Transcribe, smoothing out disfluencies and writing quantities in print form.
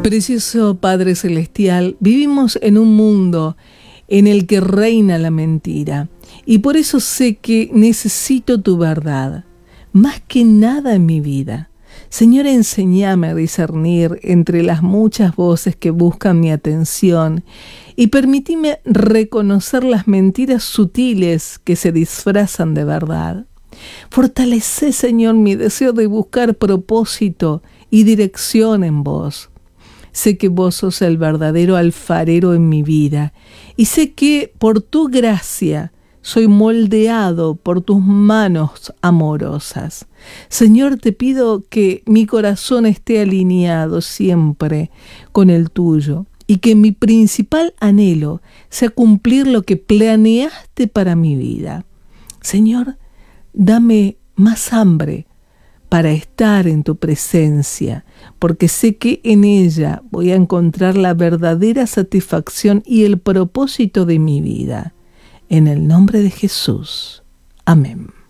Precioso Padre Celestial, vivimos en un mundo en el que reina la mentira y por eso sé que necesito tu verdad, más que nada en mi vida. Señor, enséñame a discernir entre las muchas voces que buscan mi atención y permíteme reconocer las mentiras sutiles que se disfrazan de verdad. Fortalece, Señor, mi deseo de buscar propósito y dirección en vos. Sé que vos sos el verdadero alfarero en mi vida y sé que por tu gracia soy moldeado por tus manos amorosas. Señor, te pido que mi corazón esté alineado siempre con el tuyo y que mi principal anhelo sea cumplir lo que planeaste para mi vida. Señor, dame más hambre para estar en tu presencia, porque sé que en ella voy a encontrar la verdadera satisfacción y el propósito de mi vida. En el nombre de Jesús. Amén.